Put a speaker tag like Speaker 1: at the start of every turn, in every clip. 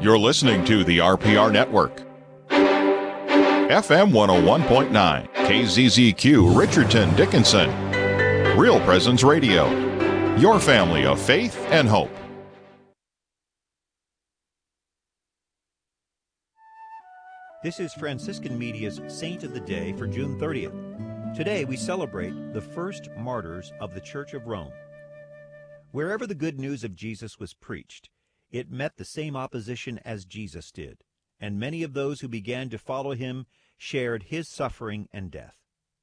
Speaker 1: You're listening to the RPR Network. FM 101.9, KZZQ, Richardson, Dickinson. Real Presence Radio. Your family of faith and hope.
Speaker 2: This is Franciscan Media's Saint of the Day for June 30th. Today we celebrate the first martyrs of the Church of Rome. Wherever the good news of Jesus was preached, it met the same opposition as Jesus did, and many of those who began to follow him shared his suffering and death.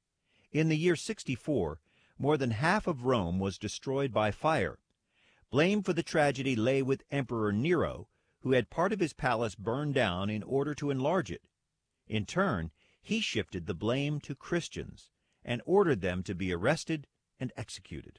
Speaker 2: In the year 64, more than half of Rome was destroyed by fire. Blame for the tragedy lay with Emperor Nero, who had part of his palace burned down in order to enlarge it. In turn, he shifted the blame to Christians and ordered them to be arrested and executed.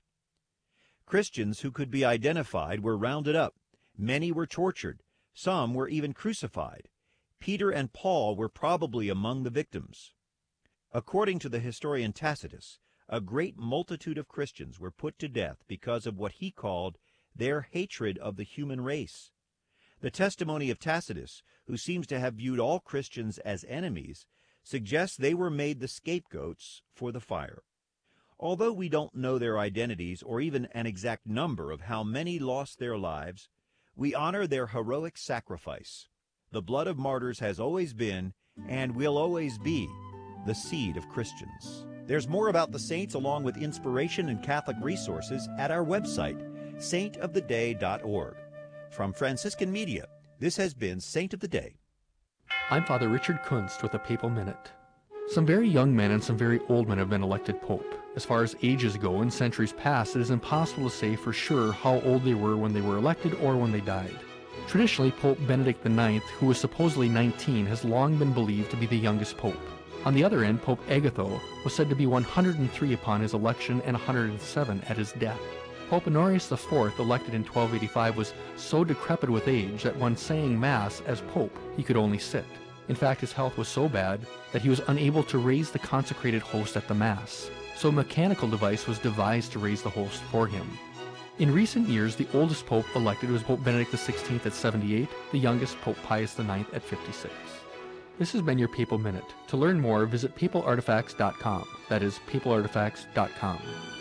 Speaker 2: Christians who could be identified were rounded up. Many were tortured. Some were even crucified. Peter and Paul were probably among the victims. According to the historian Tacitus, a great multitude of Christians were put to death because of what he called their hatred of the human race. The testimony of Tacitus, who seems to have viewed all Christians as enemies, suggests they were made the scapegoats for the fire. Although we don't know their identities or even an exact number of how many lost their lives, we honor their heroic sacrifice. The blood of martyrs has always been, and will always be, the seed of Christians. There's more about the saints along with inspiration and Catholic resources at our website, saintoftheday.org. From Franciscan Media, this has been Saint of the Day.
Speaker 3: I'm Father Richard Kunst with a Papal Minute. Some very young men and some very old men have been elected Pope. As far as ages go, in centuries past, it is impossible to say for sure how old they were when they were elected or when they died. Traditionally, Pope Benedict IX, who was supposedly 19, has long been believed to be the youngest pope. On the other end, Pope Agatho was said to be 103 upon his election and 107 at his death. Pope Honorius IV, elected in 1285, was so decrepit with age that when saying Mass as Pope, he could only sit. In fact, his health was so bad that he was unable to raise the consecrated host at the Mass, so a mechanical device was devised to raise the host for him. In recent years, the oldest pope elected was Pope Benedict XVI at 78, the youngest Pope Pius IX at 56. This has been your Papal Minute. To learn more, visit papalartifacts.com. That is, papalartifacts.com.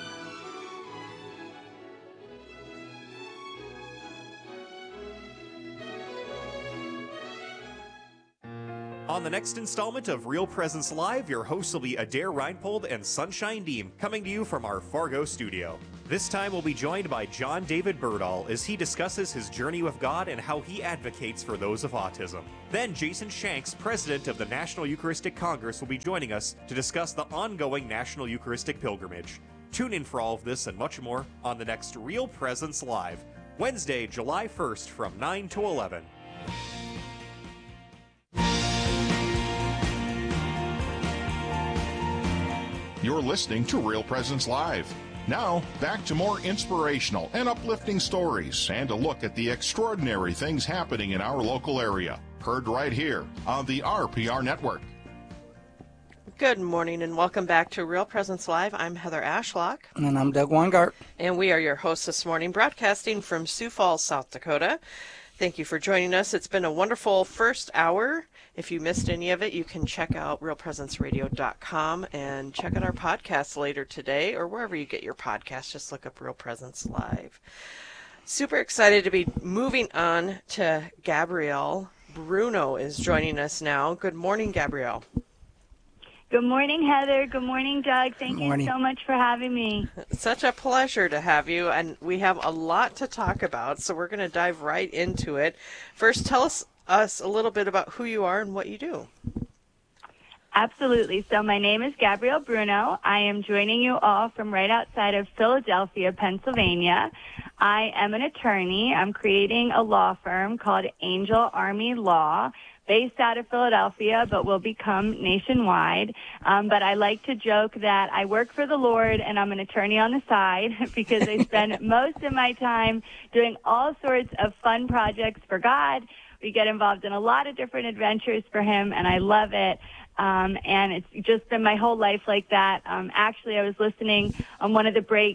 Speaker 4: On the next installment of Real Presence Live, your hosts will be Adair Reinpold and Sunshine Deem, coming to you from our Fargo studio. This time we'll be joined by John David Berdahl as he discusses his journey with God and how he advocates for those of autism. Then Jason Shanks, president of the National Eucharistic Congress, will be joining us to discuss the ongoing National Eucharistic Pilgrimage. Tune in for all of this and much more on the next Real Presence Live, Wednesday, July 1st from 9 to 11.
Speaker 1: You're listening to Real Presence Live. Now, back to more inspirational and uplifting stories and a look at the extraordinary things happening in our local area. Heard right here on the RPR Network.
Speaker 5: Good morning and welcome back to Real Presence Live. I'm Heather Ashlock.
Speaker 6: And I'm Doug Weingart.
Speaker 5: And we are your hosts this morning, broadcasting from Sioux Falls, South Dakota. Thank you for joining us. It's been a wonderful first hour. If you missed any of it, you can check out realpresenceradio.com and check out our podcast later today or wherever you get your podcasts. Just look up Real Presence Live. Super excited to be moving on to Gabrielle. Bruno is joining us now. Good morning, Gabrielle.
Speaker 7: Good morning, Heather. Good morning, Doug. Thank you so much for having me.
Speaker 5: Such a pleasure to have you, and we have a lot to talk about, so we're going to dive right into it. First, tell us a little bit about who you are and what you do.
Speaker 7: Absolutely. So my name is Gabrielle Bruno. I am joining you all from right outside of Philadelphia, Pennsylvania. I am an attorney. I'm creating a law firm called Angel Army Law, based out of Philadelphia, but will become nationwide. But I like to joke that I work for the Lord and I'm an attorney on the side because I spend most of my time doing all sorts of fun projects for God. We get involved in a lot of different adventures for Him, and I love it. And it's just been my whole life like that. Actually, I was listening on one of the breaks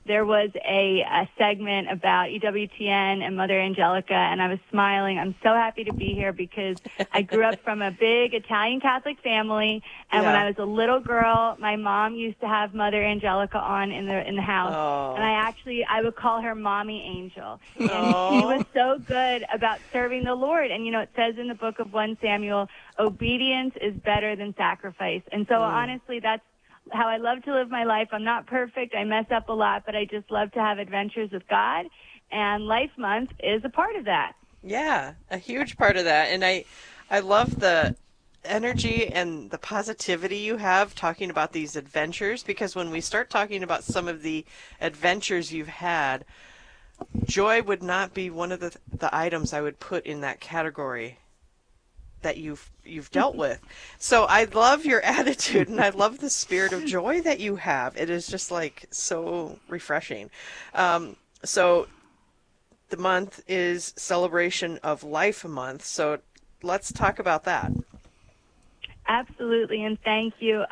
Speaker 7: there was a segment about EWTN and Mother Angelica, and I was smiling. I'm so happy to be here because I grew up from a big Italian Catholic family, and when I was a little girl, my mom used to have Mother Angelica on in the house, and I would call her Mommy Angel, and she was so good about serving the Lord. And it says in the book of 1 Samuel, obedience is better than sacrifice. And so honestly, that's how I love to live my life. I'm not perfect. I mess up a lot, but I just love to have adventures with God. And Life Month is a part of that.
Speaker 5: Yeah, a huge part of that. And I love the energy and the positivity you have talking about these adventures, because when we start talking about some of the adventures you've had, joy would not be one of the items I would put in that category that you've dealt with. So I love your attitude, and I love the spirit of joy that you have. It is just like so refreshing. So the month is Celebration of Life Month. So let's talk about that.
Speaker 7: Absolutely, and thank you.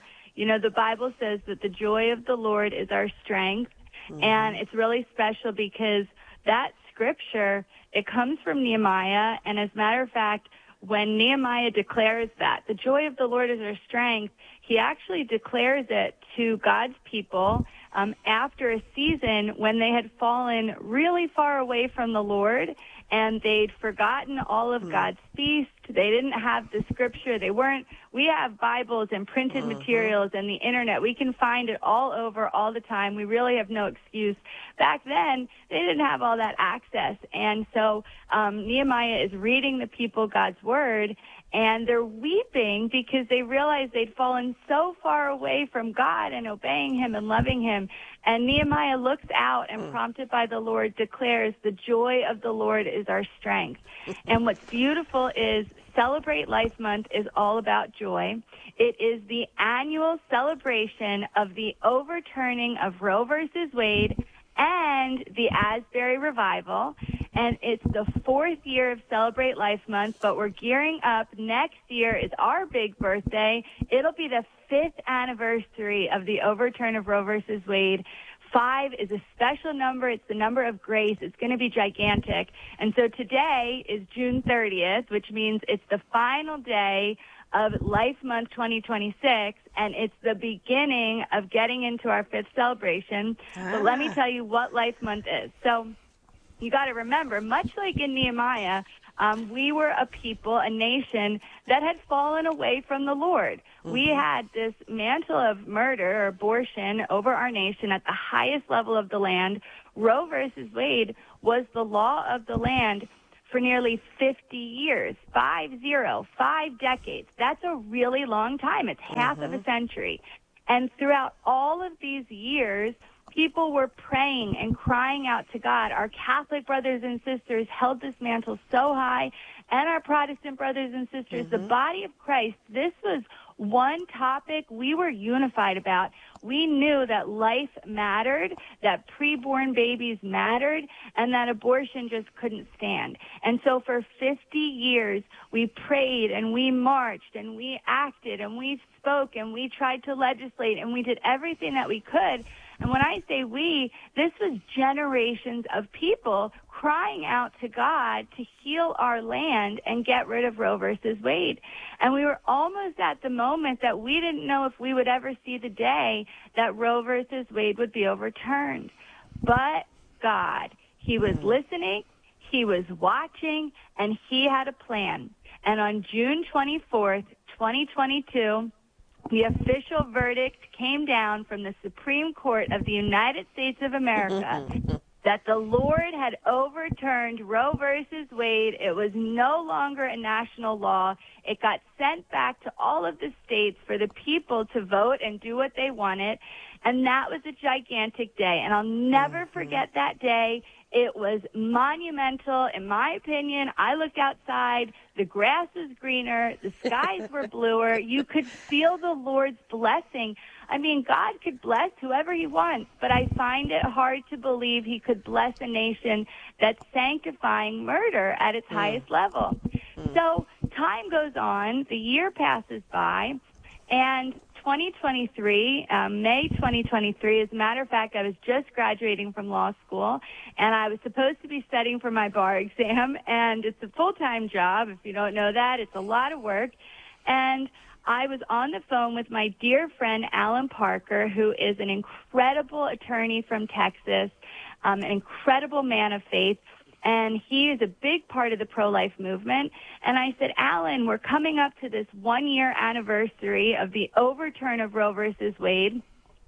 Speaker 7: The Bible says that the joy of the Lord is our strength, and it's really special because that scripture, it comes from Nehemiah, and as a matter of fact, when Nehemiah declares that the joy of the Lord is our strength, he actually declares it to God's people after a season when they had fallen really far away from the Lord, and they'd forgotten all of God's feasts. They didn't have the scripture. We have Bibles and printed materials and the internet. We can find it all over all the time. We really have no excuse. Back then, they didn't have all that access. And so Nehemiah is reading the people God's word, and they're weeping because they realize they'd fallen so far away from God and obeying him and loving him. And Nehemiah looks out and, prompted by the Lord, declares, the joy of the Lord is our strength. And what's beautiful is Celebrate Life Month is all about joy. It is the annual celebration of the overturning of Roe versus Wade and the Asbury Revival. And it's the 4th year of Celebrate Life Month, but we're gearing up. Next year is our big birthday. It'll be the 5th anniversary of the overturn of Roe versus Wade. 5 is a special number. It's the number of grace. It's going to be gigantic. And so today is June 30th, which means it's the final day of Life Month 2026, and it's the beginning of getting into our 5th celebration. But let me tell you what Life Month is. So you got to remember, much like in Nehemiah, we were a people, a nation that had fallen away from the Lord. We had this mantle of murder or abortion over our nation at the highest level of the land. Roe versus Wade was the law of the land for nearly 50 years, 5 decades. That's a really long time. It's half of a century. And throughout all of these years, people were praying and crying out to God. Our Catholic brothers and sisters held this mantle so high, and our Protestant brothers and sisters, the body of Christ, this was one topic we were unified about. We knew that life mattered, that preborn babies mattered, and that abortion just couldn't stand. And so for 50 years, we prayed and we marched and we acted and we spoke and we tried to legislate and we did everything that we could. And when I say we, this was generations of people crying out to God to heal our land and get rid of Roe versus Wade. And we were almost at the moment that we didn't know if we would ever see the day that Roe versus Wade would be overturned. But God, he was listening, he was watching, and he had a plan. And on June 24th, 2022, the official verdict came down from the Supreme Court of the United States of America that the Lord had overturned Roe versus Wade. It was no longer a national law. It got sent back to all of the states for the people to vote and do what they wanted. And that was a gigantic day. And I'll never forget that day. It was monumental, in my opinion. I looked outside. The grass was greener. The skies were bluer. You could feel the Lord's blessing. I mean, God could bless whoever he wants, but I find it hard to believe he could bless a nation that's sanctifying murder at its highest level. So time goes on. The year passes by, and 2023, May 2023. As a matter of fact, I was just graduating from law school, and I was supposed to be studying for my bar exam, and it's a full-time job. If you don't know that, it's a lot of work. And I was on the phone with my dear friend, Alan Parker, who is an incredible attorney from Texas, an incredible man of faith. And he is a big part of the pro-life movement. And I said, Alan, we're coming up to this 1-year anniversary of the overturn of Roe versus Wade.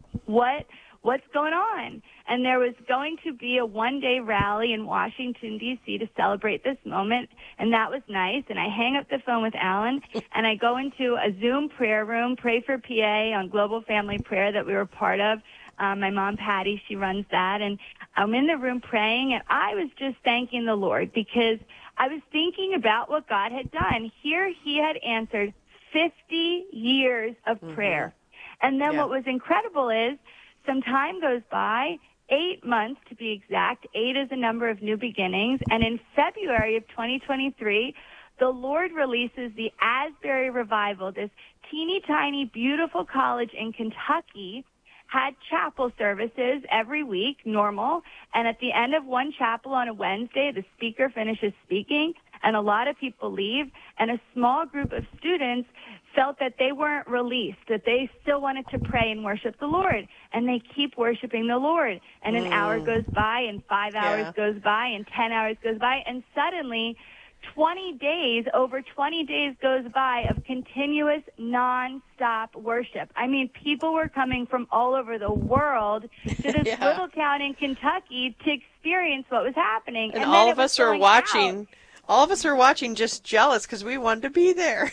Speaker 7: What's going on? And there was going to be a one-day rally in Washington, D.C. to celebrate this moment, and that was nice. And I hang up the phone with Alan, and I go into a Zoom prayer room, Pray for PA on Global Family Prayer that we were part of. My mom, Patty, she runs that, and I'm in the room praying, and I was just thanking the Lord because I was thinking about what God had done. Here he had answered 50 years of prayer. And then what was incredible is some time goes by, 8 months to be exact. 8 is a number of new beginnings. And in February of 2023, the Lord releases the Asbury Revival, this teeny tiny, beautiful college in Kentucky, had chapel services every week, normal, and at the end of one chapel on a Wednesday, the speaker finishes speaking, and a lot of people leave, and a small group of students felt that they weren't released, that they still wanted to pray and worship the Lord, and they keep worshiping the Lord, and an hour goes by, and 5 hours goes by, and 10 hours goes by, and suddenly 20 days goes by of continuous non-stop worship. I mean, people were coming from all over the world to this little town in Kentucky to experience what was happening.
Speaker 5: And all of us were watching. All of us were watching just jealous because we wanted to be there.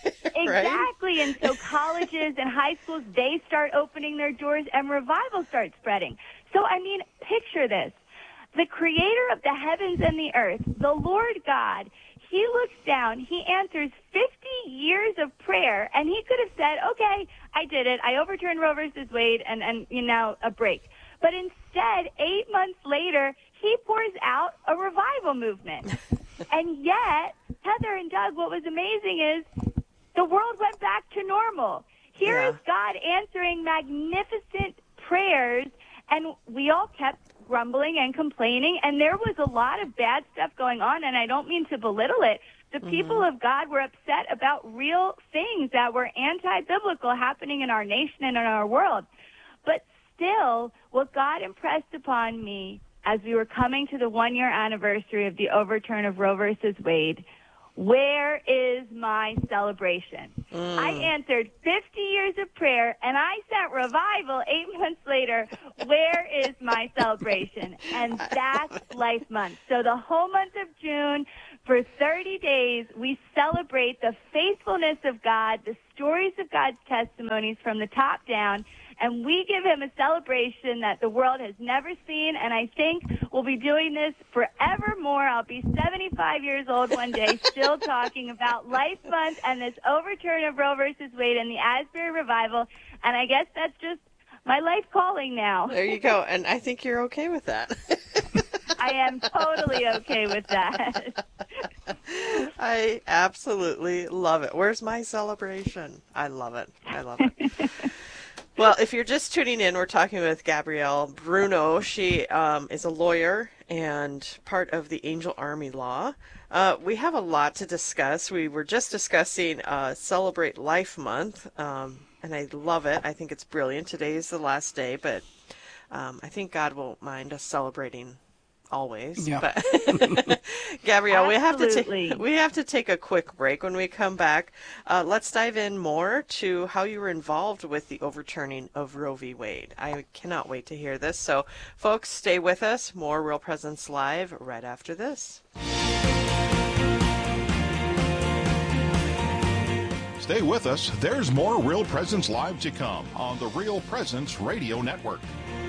Speaker 7: Exactly. And so colleges and high schools, they start opening their doors and revival starts spreading. So, I mean, picture this. The creator of the heavens and the earth, the Lord God, he looks down, he answers 50 years of prayer, and he could have said, okay, I did it. I overturned Roe versus Wade and you know, a break. But instead, 8 months later, he pours out a revival movement. And yet, Heather and Doug, what was amazing is the world went back to normal. Here is God answering magnificent prayers, and we all kept grumbling and complaining, and there was a lot of bad stuff going on, and I don't mean to belittle it. The people of God were upset about real things that were anti-biblical happening in our nation and in our world. But still, what God impressed upon me as we were coming to the 1-year anniversary of the overturn of Roe versus Wade, where is my celebration? I answered 50 years of prayer, and I sent revival 8 months later. Where is my celebration? And that's Life Month. So the whole month of June, for 30 days, we celebrate the faithfulness of God, the stories of God's testimonies from the top down, and we give him a celebration that the world has never seen, and I think we'll be doing this forevermore. I'll be 75 years old one day, still talking about Life Month and this overturn of Roe versus Wade and the Asbury Revival, and I guess that's just my life calling now.
Speaker 5: There you go, and I think you're okay with that.
Speaker 7: I am totally okay with that.
Speaker 5: I absolutely love it. Where's my celebration? I love it. I love it. Well, if you're just tuning in, we're talking with Gabrielle Bruno. She is a lawyer and part of the Angel Army Law. We have a lot to discuss. We were just discussing Celebrate Life Month, and I love it. I think it's brilliant. Today is the last day, but I think God won't mind us celebrating always. Yeah. But Gabrielle, we have to take a quick break. When we come back, let's dive in more to how you were involved with the overturning of Roe v. Wade. I cannot wait to hear this. So, folks, stay with us. More Real Presence Live right after this.
Speaker 1: Stay with us. There's more Real Presence Live to come on the Real Presence Radio Network.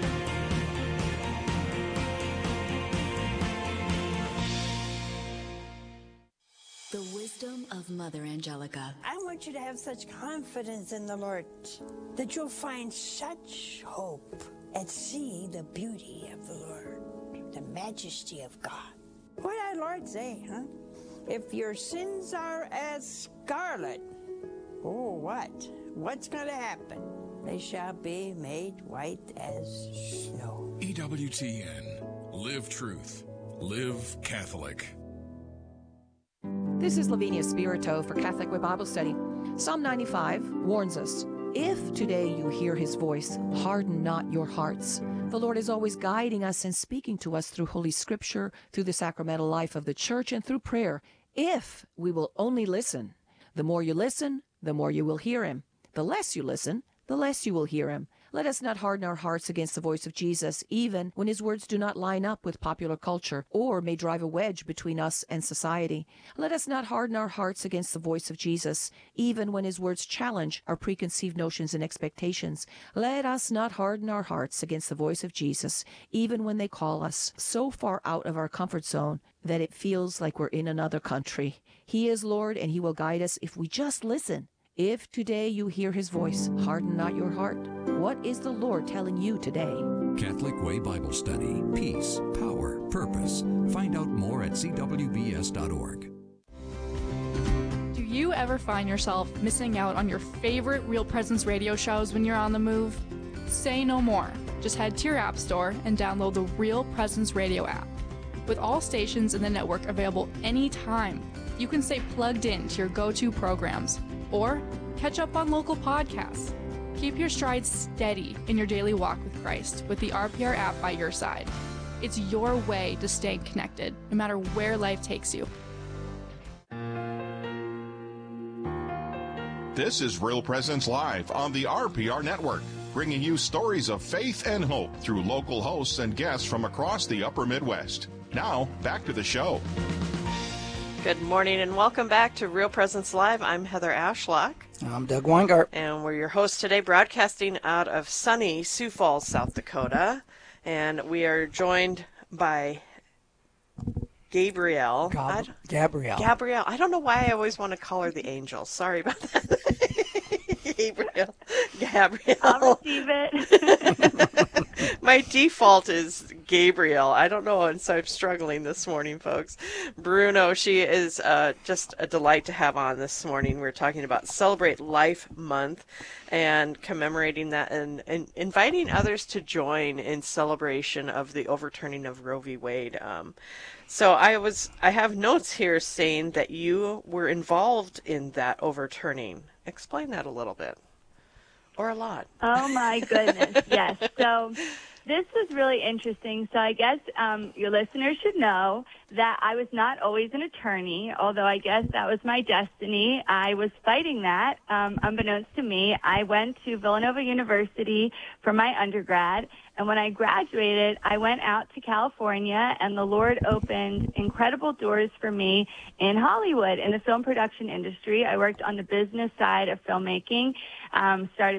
Speaker 6: The wisdom of Mother Angelica.
Speaker 8: I want you to have such confidence in the Lord that you'll find such hope and see the beauty of the Lord, the majesty of God. What did our Lord say, huh? If your sins are as scarlet, Oh, what? What's going to happen? They shall be made white as snow.
Speaker 9: EWTN. Live truth. Live Catholic.
Speaker 10: This is Lavinia Spirito for Catholic Way Bible Study. Psalm 95 warns us, if today you hear his voice, harden not your hearts. The Lord is always guiding us and speaking to us through Holy Scripture, through the sacramental life of the Church, and through prayer, if we will only listen. The more you listen, the more you will hear him. The less you listen, the less you will hear him. Let us not harden our hearts against the voice of Jesus, even when his words do not line up with popular culture or may drive a wedge between us and society. Let us not harden our hearts against the voice of Jesus, even when his words challenge our preconceived notions and expectations. Let us not harden our hearts against the voice of Jesus, even when they call us so far out of our comfort zone that it feels like we're in another country. He is Lord, and he will guide us if we just listen. If today you hear his voice, harden not your heart. What is the Lord telling you today?
Speaker 9: Catholic Way Bible Study. Peace, power, purpose. Find out more at cwbs.org.
Speaker 11: Do you ever find yourself missing out on your favorite Real Presence radio shows when you're on the move? Say no more. Just head to your app store and download the Real Presence radio app. With all stations in the network available anytime, you can stay plugged in to your go-to programs or catch up on local podcasts. Keep your stride steady in your daily walk with Christ with the RPR app by your side. It's your way to stay connected, no matter where life takes you.
Speaker 1: This is Real Presence Live on the RPR Network, bringing you stories of faith and hope through local hosts and guests from across the upper Midwest. Now, back to the show.
Speaker 5: Good morning and welcome back to Real Presence Live. I'm Heather Ashlock.
Speaker 12: I'm Doug Weingart.
Speaker 5: And we're your hosts today, broadcasting out of sunny Sioux Falls, South Dakota. And we are joined by Gabrielle.
Speaker 12: Gabrielle.
Speaker 5: Gabrielle. I don't know why I always want to call her the angel. Sorry about that. Gabrielle.
Speaker 7: I'll receive it.
Speaker 5: My default is Gabriel. I don't know, and so I'm struggling this morning, folks. Bruno, she is just a delight to have on this morning. We're talking about Celebrate Life Month and commemorating that and inviting others to join in celebration of the overturning of Roe v. Wade. So I have notes here saying that you were involved in that overturning. Explain that a little bit. Or a lot.
Speaker 7: Oh, my goodness. Yes. So this was really interesting. So I guess your listeners should know that I was not always an attorney, although I guess that was my destiny. I was fighting that. Unbeknownst to me, I went to Villanova University for my undergrad. And when I graduated, I went out to California, and the Lord opened incredible doors for me in Hollywood, in the film production industry. I worked on the business side of filmmaking, started